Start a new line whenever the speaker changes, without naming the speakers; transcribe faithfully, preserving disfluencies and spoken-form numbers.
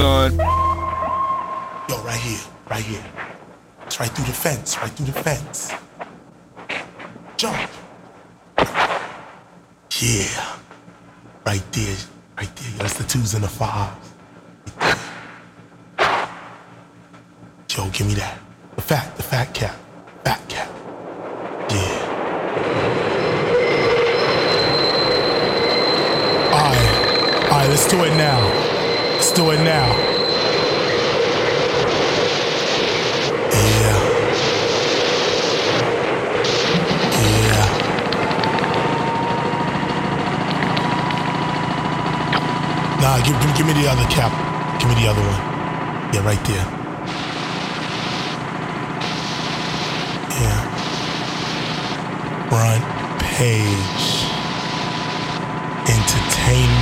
son.
Yo, right here, right here. It's right through the fence, right through the fence. Jump. Yeah. Right there, right there. That's the twos and the fives. Yo, give me that. The fat, the fat cap. Fat cap. Yeah. Alright. Alright, let's do it now. Let's do it now. Yeah. Yeah. Nah, give, give, give me the other cap. Give me the other one. Yeah, right there. Yeah. Front page. Entertainment.